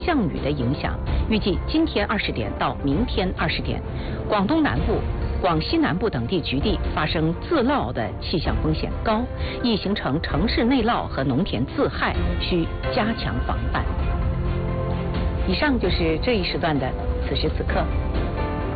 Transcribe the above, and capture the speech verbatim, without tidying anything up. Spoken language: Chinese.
降雨的影响，预计今天二十点到明天二十点，广东南部、广西南部等地局地发生自涝的气象风险高，易形成城市内涝和农田自害，需加强防范。以上就是这一时段的此时此刻。